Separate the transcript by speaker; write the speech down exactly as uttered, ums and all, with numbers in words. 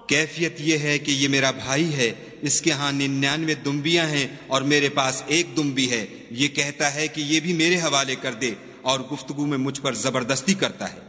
Speaker 1: कैफियत ये है कि ये मेरा भाई है, इसके यहाँ निन्यानवे दुम्बियां हैं और मेरे पास एक दुम्बी है। ये कहता है कि ये भी मेरे हवाले कर दे और गुफ्तगू में मुझ पर जबरदस्ती करता है।